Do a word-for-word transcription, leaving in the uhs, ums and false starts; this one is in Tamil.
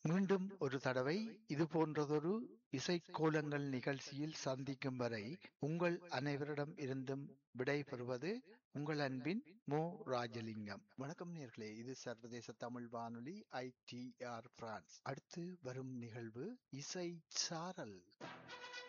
மீண்டும் ஒரு தடவை இது போன்றதொரு இசைக்கோலங்கள் நிகழ்ச்சியில் சந்திக்கும் வரை உங்கள் அனைவரிடம் இருந்தும் விடை பெறுவது உங்கள் அன்பின் மோ ராஜலிங்கம். வணக்கம் நேர்களே, இது சர்வதேச தமிழ் வானொலி ஐ டி ஆர் பிரான்ஸ். அடுத்து வரும் நிகழ்வு இசை சாரல்.